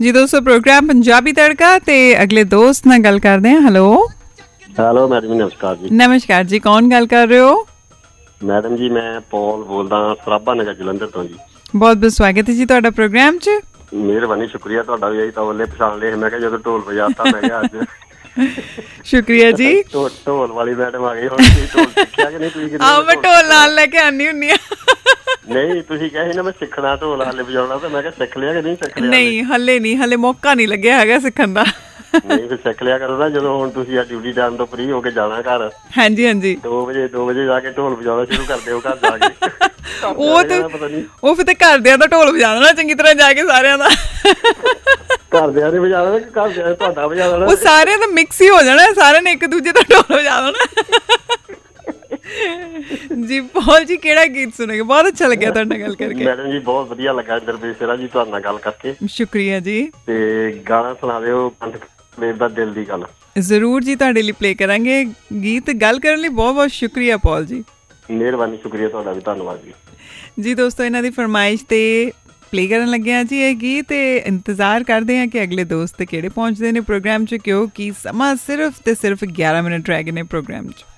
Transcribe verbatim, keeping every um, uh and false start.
ਜੀ ਦੋਸਤੋ, ਪ੍ਰੋਗਰਾਮ ਪੰਜਾਬੀ ਤੜਕਾ ਤੇ ਅਗਲੇ ਦੋਸਤ ਨਾਲ ਗੱਲ ਕਰਦੇ ਹਾਂ। ਹੈਲੋ ਹੈਲੋ ਮੈਡਮ ਜੀ, ਨਮਸਕਾਰ ਜੀ। ਨਮਸਕਾਰ ਜੀ, ਕੌਣ ਗੱਲ ਕਰ ਰਹੇ ਹੋ? ਮੈਡਮ ਜੀ ਮੈਂ ਪੌਲ ਬੋਲਦਾ, ਸਰਾਭਾ ਨਗਰ ਜਲੰਧਰ ਤੋਂ ਜੀ। ਬਹੁਤ ਬਹੁਤ ਸਵਾਗਤ ਹੈ ਜੀ ਤੁਹਾਡਾ ਪ੍ਰੋਗਰਾਮ 'ਚ। ਮਿਹਰਬਾਨੀ, ਸ਼ੁਕਰੀਆ ਤੁਹਾਡਾ ਵੀ। ਤਾਂ ਉਹਲੇ ਪਛਾਣ ਲਏ, ਮੈਂ ਕਿਹਾ ਜਦੋਂ ਢੋਲ ਵਜਾਤਾ ਮੈਂ ਕਿਹਾ ਅੱਜ ਸ਼ੁਕਰੀਆ ਜੀ। ਢੋਲ ਵਾਲੀ ਮੈਡਮ ਆ ਗਈ। ਹੁਣ ਤੁਸੀਂ ਢੋਲ ਸਿੱਖਿਆ ਕਿ ਨਹੀਂ? ਤੁਸੀਂ ਆਹ ਮੈਂ ਢੋਲ ਨਾਲ ਲੈ ਕੇ ਆਉਂਦੀ ਹੁੰਦੀ ਹਾਂ। ਨਹੀਂ, ਤੁਸੀਂ ਕਿਹਾ ਸੀ ਨਾ ਮੈਂ ਸਿੱਖਣਾ ਢੋਲ ਹਾਲੇ ਵਜਾਉਣਾ, ਤਾਂ ਮੈਂ ਕਿਹਾ ਸਿੱਖ ਲਿਆ ਕਿ ਨਹੀਂ ਸਿੱਖ ਲਿਆ? ਨਹੀਂ, ਹਲੇ ਨਹੀਂ, ਹਲੇ ਮੌਕਾ ਨਹੀਂ ਲੱਗਿਆ ਹੈਗਾ ਸਿੱਖਣ ਦਾ। ਨਹੀਂ ਫਿਰ ਸਿੱਖ ਲਿਆ ਕਰੋ ਨਾ, ਜਦੋਂ ਹੁਣ ਤੁਸੀਂ ਆ ਡਿਊਟੀ ਟਾਈਮ ਤੋਂ ਫ੍ਰੀ ਹੋ ਕੇ ਜਾਣਾ ਘਰ। ਹਾਂਜੀ ਹਾਂਜੀ, ਦੋ ਵਜੇ ਦੋ ਵਜੇ ਜਾ ਕੇ ਢੋਲ ਵਜਾਉਣਾ ਸ਼ੁਰੂ ਕਰ ਦਿਓ ਘਰ ਜਾ ਕੇ। ਉਹ ਤੇ ਪਤਾ ਨਹੀਂ ਉਹ ਫਿਰ ਤੇ ਘਰਦਿਆਂ ਦਾ ਢੋਲ ਵਜਾਣਾ ਚੰਗੀ ਤਰ੍ਹਾਂ ਜਾ ਕੇ, ਸਾਰਿਆਂ ਦਾ। ਘਰਦਿਆਂ ਨੇ ਵਜਾਉਣਾ ਕਿ ਘਰਦਿਆਂ ਤੁਹਾਡਾ ਵਜਾ ਦੇਣਾ? ਉਹ ਸਾਰਿਆਂ ਦਾ ਮਿਕਸ ਹੀ ਹੋ ਜਾਣਾ, ਸਾਰਿਆਂ ਨੇ ਇੱਕ ਦੂਜੇ ਦਾ ਢੋਲ ਵਜਾ ਦੇਣਾ। ਜੀ ਪੌਲ ਜੀ, ਕਿਹੜਾ ਗੀਤ ਸੁਣੋਗੇ? ਬਹੁਤ ਅੱਛਾ ਲੱਗਿਆ ਤੁਹਾਡੇ ਨਾਲ ਗੱਲ ਕਰਕੇ। ਮੈਡਮ ਜੀ ਬਹੁਤ ਵਧੀਆ ਲੱਗਾ ਦਰਵੇਸ਼ ਸੇਰਾ ਜੀ ਤੁਹਾਡੇ ਨਾਲ ਗੱਲ ਕਰਕੇ। ਸ਼ੁਕਰੀਆ ਜੀ। ਤੇ ਗਾਣਾ ਸੁਣਾ ਦਿਓ ਪੰਥ ਕਲੇਰ ਦਾ ਦਿਲ ਦੀ ਗੱਲ। ਜ਼ਰੂਰ ਜੀ, ਤੁਹਾਡੇ ਲਈ ਪਲੇ ਕਰਾਂਗੇ ਗੀਤ। ਗੱਲ ਕਰਨ ਲਈ ਬਹੁਤ ਬਹੁਤ ਸ਼ੁਕਰੀਆ ਪੌਲ ਜੀ। ਮਿਹਰਬਾਨੀ, ਸ਼ੁਕਰੀਆ ਤੁਹਾਡਾ ਵੀ, ਧੰਨਵਾਦ ਜੀ। ਜੀ ਦੋਸਤੋ, ਇਹਨਾਂ ਦੀ ਫਰਮਾਇਸ਼ ਤੇ ਪਲੇ ਕਰਨ ਲੱਗੇ ਹਾਂ ਜੀ ਇਹ ਗੀਤ। ਤੇ ਇੰਤਜ਼ਾਰ ਕਰਦੇ ਹਾਂ ਕਿ ਅਗਲੇ ਦੋਸਤ ਕਿਹੜੇ ਪਹੁੰਚਦੇ ਨੇ ਪ੍ਰੋਗਰਾਮ 'ਚ, ਕਿਉਂਕਿ ਸਮਾਂ ਸਿਰਫ ਤੇ ਸਿਰਫ ਗਿਆਰਾਂ ਮਿੰਟ ਰਹਿ ਗਏ ਨੇ ਪ੍ਰੋਗਰਾਮ 'ਚ।